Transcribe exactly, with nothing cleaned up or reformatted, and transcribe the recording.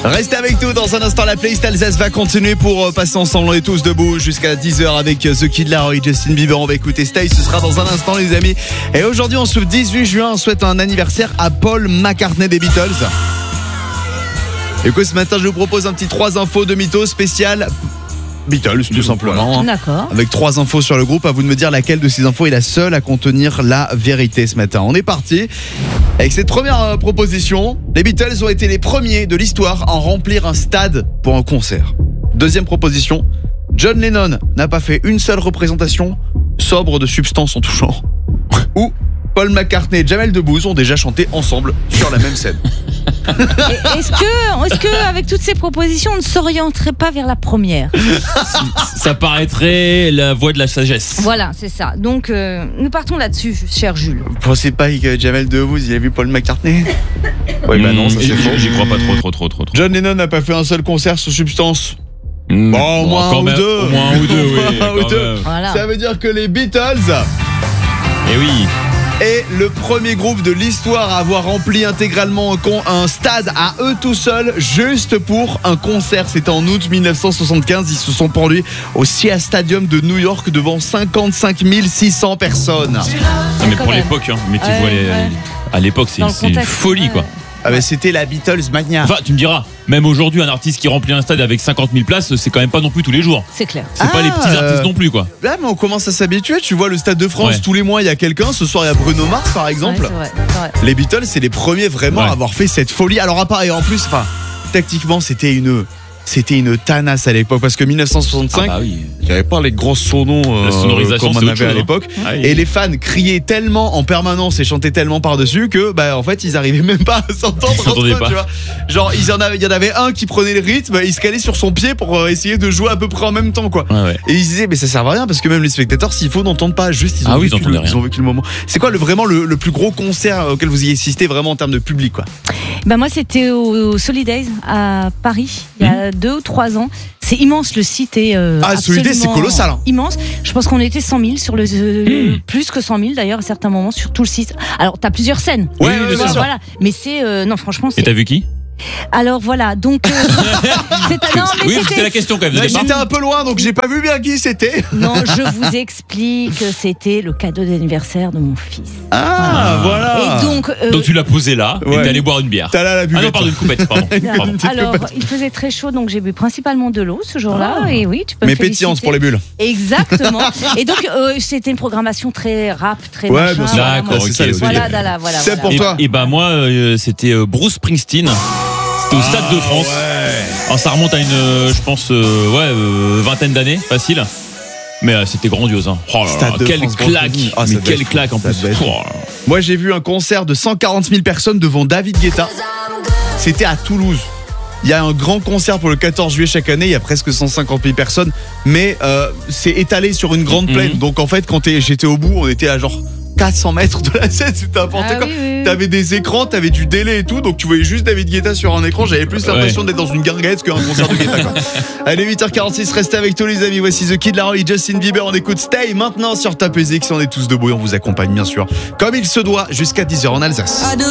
Restez avec nous dans un instant, la playlist Alsace va continuer pour passer ensemble, on est tous debout jusqu'à dix heures avec The Kid Laroi, Justin Bieber, on va écouter Stay, ce sera dans un instant les amis. Et aujourd'hui on se dix-huit juin, on souhaite un anniversaire à Paul McCartney des Beatles. Et quoi, ce matin je vous propose un petit trois infos de mythos spécial Beatles tout simplement, hein. D'accord. Avec trois infos sur le groupe, à vous de me dire laquelle de ces infos est la seule à contenir la vérité ce matin. On est parti avec cette première euh, proposition. Les Beatles ont été les premiers de l'histoire à en remplir un stade pour un concert. Deuxième proposition, John Lennon n'a pas fait une seule représentation sobre de substance en touchant. Ou Paul McCartney et Jamel Debbouze ont déjà chanté ensemble sur la même scène. Et est-ce que, est-ce que, avec toutes ces propositions, on ne s'orienterait pas vers la première ? Ça paraîtrait la voie de la sagesse. Voilà, c'est ça. Donc, euh, nous partons là-dessus, cher Jules. Vous pensez pas que Jamel Debbouze il a vu Paul McCartney ? Oui, bah non, ça c'est faux. J'y crois pas trop, trop, trop, trop. trop. John Lennon n'a pas fait un seul concert sur substance. Mmh, Bon, au moins un ou deux. Au moins un ou deux, oui. Un ou quand deux. même. Voilà. Ça veut dire que les Beatles Et oui. est le premier groupe de l'histoire à avoir rempli intégralement un stade à eux tout seuls, juste pour un concert. C'était en août dix-neuf cent soixante-quinze. Ils se sont produits au Shea Stadium de New York devant cinquante-cinq mille six cents personnes. Non, mais Quand pour même. l'époque, hein. Mais tu Ouais, vois, les- ouais. à l'époque, c'est Dans le c'est une contexte, folie, ouais. quoi. Ah bah c'était la Beatles mania. Enfin, tu me diras, même aujourd'hui, un artiste qui remplit un stade avec cinquante mille places, c'est quand même pas non plus tous les jours. C'est clair. C'est pas Ah, les petits euh, artistes non plus, quoi. Là, mais on commence à s'habituer. Tu vois, le Stade de France, Ouais. tous les mois, il y a quelqu'un. Ce soir, il y a Bruno Mars, par exemple. Ouais, c'est vrai, c'est vrai. Les Beatles, c'est les premiers vraiment Ouais. à avoir fait cette folie. Alors, à part, et en plus, enfin, tactiquement, c'était une, c'était une tanasse à l'époque parce que dix-neuf cent soixante-cinq, Ah bah oui. il n'y avait pas les gros sonos euh, La sonorisation, comme on c'est avait autre chose, à hein. l'époque. Ah oui. Et les fans criaient tellement en permanence et chantaient tellement par-dessus que, bah, en fait, ils arrivaient même pas à s'entendre. Ils entre s'entendaient eux, pas. tu vois. Genre, il y en avait, il y en avait un qui prenait le rythme, il se calait sur son pied pour euh, essayer de jouer à peu près en même temps, quoi. Ouais, ouais. Et ils disaient, mais ça sert à rien parce que même les spectateurs, s'il faut, n'entendent pas. Juste, ils ont, Ah oui, ils vécu, le, entendaient ils ont vécu le moment. C'est quoi le, vraiment le, le plus gros concert auquel vous y assistez vraiment en termes de public, quoi? Ben moi, c'était au Solidays à Paris, il y a deux ou trois ans. C'est immense, le site est euh, Ah, Solidays, absolument c'est colossal, hein. immense. Je pense qu'on était cent mille sur le euh, plus que cent mille d'ailleurs à certains moments sur tout le site. Alors, t'as plusieurs scènes. Ouais, Oui, ouais, bien bien sûr. sûr. Voilà, mais c'est euh, non, franchement, Et c'est. t'as vu qui? Alors voilà, donc euh, c'est non, mais Oui, c'était- c'était la question quand même. de Ouais, départ. J'étais un peu loin, donc j'ai pas vu bien qui c'était. Non, je vous explique, c'était le cadeau d'anniversaire de mon fils. Ah, voilà. Et donc, euh, Donc tu l'as posé là et Ouais. t'es allé boire une bière. T'as là la Ah buvette. non, pardon, une coupette, pardon. Pardon. alors, il faisait très chaud, donc j'ai bu principalement de l'eau ce jour-là. Et oui, tu peux Mais me féliciter. pétillante pour les bulles. Exactement. Et donc, euh, c'était une programmation très rap, très Ouais, machin. bien sûr. Voilà, D'accord, moi, ok, c'est ça, les ok. Voilà, Solidays. voilà, voilà. C'est voilà. pour Et, toi. et bah moi, euh, c'était euh, Bruce Springsteen. C'était au Stade de France. Alors ça remonte à une, euh, je pense, euh, ouais, euh, vingtaine d'années, facile. Mais euh, c'était grandiose. Hein. Oh là là, Stade de quelle France, claque, Grand Ah, ça mais devait quelle être fou. claque en Ça plus. devait être fou. Oh là là. Moi, j'ai vu un concert de cent quarante mille personnes devant David Guetta. C'était à Toulouse. Il y a un grand concert pour le quatorze juillet chaque année, il y a presque cent cinquante mille personnes, mais euh, c'est étalé sur une grande Mhm. plaine. Donc en fait, quand t'es- j'étais au bout, on était à genre quatre cents mètres de la scène, c'était n'importe Ah quoi. oui, oui, oui. T'avais des écrans, t'avais du délai et tout, donc tu voyais juste David Guetta sur un écran. J'avais plus l'impression Ouais. d'être dans une guinguette qu'un concert de Guetta, quoi. Allez, huit heures quarante-six, restez avec tous les amis. Voici The Kid Laroi, Justin Bieber. On écoute Stay maintenant sur Top Music. Si on est tous debout et on vous accompagne, bien sûr, comme il se doit, jusqu'à dix heures en Alsace.